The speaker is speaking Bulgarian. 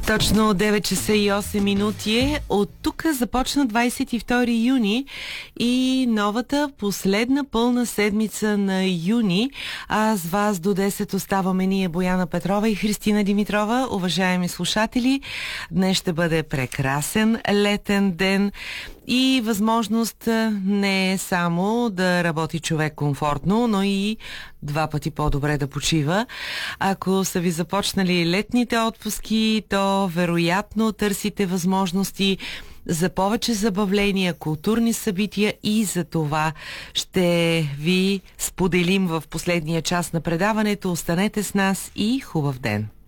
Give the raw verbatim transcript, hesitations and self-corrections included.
Точно девет часа и осем минути е. От тук започна двадесет и втори юни и новата последна пълна седмица на юни. А с вас до десет оставаме ние, Бояна Петрова и Христина Димитрова. Уважаеми слушатели, днес ще бъде прекрасен летен ден и възможност не е само да работи човек комфортно, но и два пъти по-добре да почива. Ако са ви започнали летните отпуски, то вероятно търсите възможности за повече забавления, културни събития и за това ще ви споделим в последния час на предаването. Останете с нас и хубав ден!